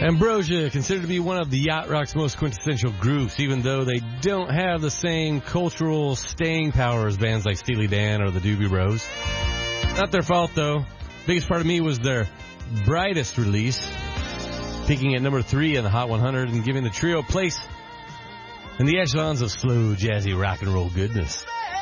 Ambrosia, considered to be one of the yacht rock's most quintessential groups, even though they don't have the same cultural staying power as bands like Steely Dan or the Doobie Bros. Not their fault, though. Biggest Part of Me was their brightest release, peaking at number 3 in the Hot 100 and giving the trio a place in the echelons of slow, jazzy rock and roll goodness.